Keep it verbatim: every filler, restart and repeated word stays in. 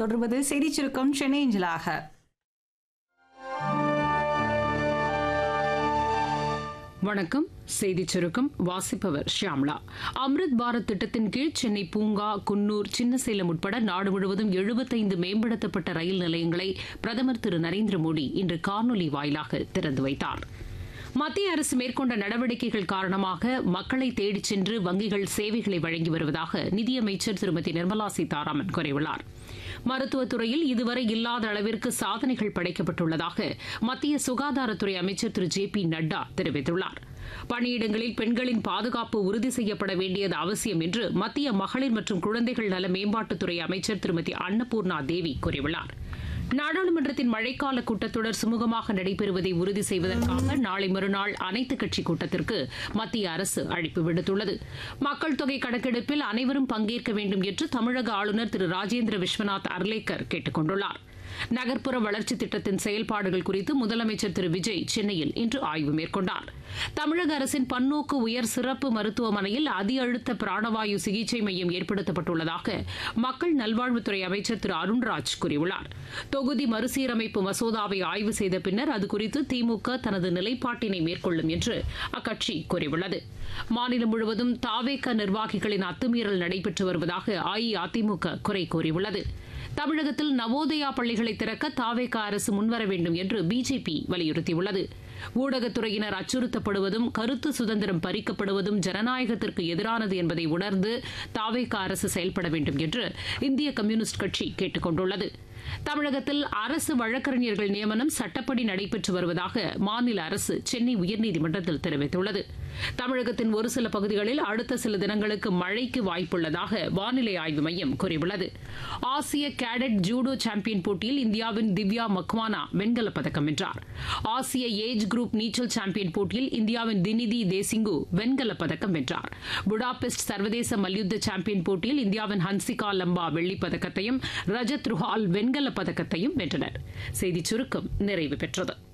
தொடர்வது செய்திச் சுருக்கம் சென்னை அஞ்சலாக. வணக்கம். செய்திச் சுருக்கம் வாசிப்பவர் ஷியாம்லா. அம்ருத் பாரத் திட்டத்தின் கீழ் சென்னை பூங்கா, குன்னூர், சின்னசேலம் உட்பட நாடு முழுவதும் எழுபத்தைந்து மேம்படுத்தப்பட்ட ரயில் நிலையங்களை பிரதமர் திரு நரேந்திர மோடி இன்று காணொலி வாயிலாக திறந்து வைத்தார். மத்திய அரசு மேற்கொண்ட நடவடிக்கைகள் காரணமாக மக்களை தேடிச் சென்று வங்கிகள் சேவைகளை வழங்கி வருவதாக நிதியமைச்சர் திருமதி நிர்மலா சீதாராமன் கூறியுள்ளார். மருத்துவத்துறையில் இதுவரை இல்லாத அளவிற்கு சாதனைகள் படைக்கப்பட்டுள்ளதாக மத்திய சுகாதாரத்துறை அமைச்சர் திரு ஜே பி நட்டா தெரிவித்துள்ளார். பணியிடங்களில் பெண்களின் பாதுகாப்பு உறுதி செய்யப்பட வேண்டியது அவசியம் என்று மத்திய மகளிர் மற்றும் குழந்தைகள் நல மேம்பாட்டுத்துறை அமைச்சர் திருமதி அன்னபூர்ணா தேவி கூறியுள்ளார். நாடாளுமன்றத்தின் மழைக்கால கூட்டத்தொடர் சுமூகமாக நடைபெறுவதை உறுதி செய்வதற்காக நாளை மறுநாள் அனைத்துக் கட்சி கூட்டத்திற்கு மத்திய அரசு அழைப்பு விடுத்துள்ளது. மக்கள் தொகை கணக்கெடுப்பில் அனைவரும் பங்கேற்க வேண்டும் என்று தமிழக ஆளுநர் திரு ராஜேந்திர விஸ்வநாத் அர்லேக்கர் கேட்டுக் கொண்டுள்ளார். நகர்ப்புற வளர்ச்சித் திட்டத்தின் செயல்பாடுகள் குறித்து முதலமைச்சர் திரு விஜய் சென்னையில் இன்று ஆய்வு மேற்கொண்டார். தமிழக அரசின் பன்னோக்கு உயர் சிறப்பு மருத்துவமனையில் அதி அழுத்த பிராணவாயு சிகிச்சை மையம் ஏற்படுத்தப்பட்டுள்ளதாக மக்கள் நல்வாழ்வுத்துறை அமைச்சர் திரு அருண்ராஜ் கூறியுள்ளார். தொகுதி மறுசீரமைப்பு மசோதாவை ஆய்வு செய்த பின்னர் அது குறித்து திமுக தனது நிலைப்பாட்டினை மேற்கொள்ளும் என்று அக்கட்சி கூறியுள்ளது. மாநிலம் முழுவதும் தாவேக நிர்வாகிகளின் அத்துமீறல் நடைபெற்று வருவதாக அஇஅதிமுக குறை கூறியுள்ளது. தமிழகத்தில் நவோதயா பள்ளிகளை திறக்க தாவேக அரசு முன்வர வேண்டும் என்று பிஜேபி வலியுறுத்தியுள்ளது. ஊடகத்துறையினர் அச்சுறுத்தப்படுவதும் கருத்து சுதந்திரம் பறிக்கப்படுவதும் ஜனநாயகத்திற்கு எதிரானது என்பதை உணர்ந்து தாவேக அரசு செயல்பட வேண்டும் என்று இந்திய கம்யூனிஸ்ட் கட்சி கேட்டுக் கொண்டுள்ளது. தமிழகத்தில் அரசு வழக்கறிஞர்கள் நியமனம் சட்டப்படி நடைபெற்று வருவதாக மாநில அரசு சென்னை உயர்நீதிமன்றத்தில் தெரிவித்துள்ளது. தமிழகத்தின் ஒரு சில பகுதிகளில் அடுத்த சில தினங்களுக்கு மழைக்கு வாய்ப்புள்ளதாக வானிலை ஆய்வு மையம் கூறியுள்ளது. ஆசிய கேடட் ஜூடோ சாம்பியன் போட்டியில் இந்தியாவின் திவ்யா மக்வானா வெண்கலப் பதக்கம் வென்றார். ஆசிய ஏஜ் குரூப் நீச்சல் சாம்பியன் போட்டியில் இந்தியாவின் தினிதி தேசிங்கு வெண்கலப் பதக்கம் வென்றார். புடாபெஸ்ட் சர்வதேச மல்யுத்த சாம்பியன் போட்டியில் இந்தியாவின் ஹன்சிகா லம்பா வெள்ளிப் பதக்கத்தையும் ரஜத் ருஹால் வெண்கலப் பதக்கத்தையும் வென்றனர். செய்திச் சுருக்கம் நிறைவு பெற்றது.